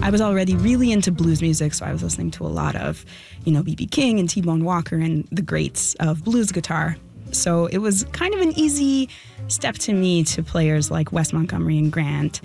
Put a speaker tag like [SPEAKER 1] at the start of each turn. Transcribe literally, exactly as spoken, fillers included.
[SPEAKER 1] I was already really into blues music, so I was listening to a lot of, you know, B B King and T-Bone Walker and the greats of blues guitar. So it was kind of an easy step to me to players like Wes Montgomery and Grant